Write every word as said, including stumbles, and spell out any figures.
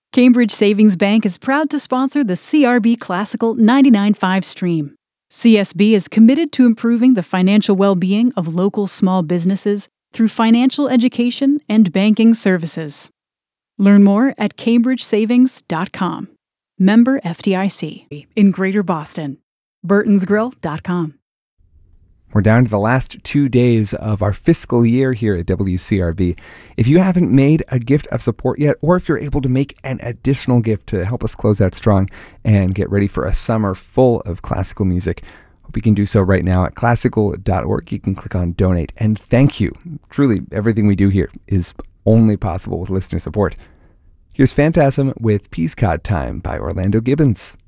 Cambridge Savings Bank is proud to sponsor the C R B Classical ninety-nine point five stream. C S B is committed to improving the financial well-being of local small businesses through financial education and banking services. Learn more at cambridge savings dot com. Member F D I C. In Greater Boston. burtons grill dot com. We're down to the last two days of our fiscal year here at W C R B. If you haven't made a gift of support yet, or if you're able to make an additional gift to help us close out strong and get ready for a summer full of classical music, hope you can do so right now at classical dot org. You can click on donate. And thank you. Truly, everything we do here is only possible with listener support. Here's Phantasm with Peascod Time by Orlando Gibbons.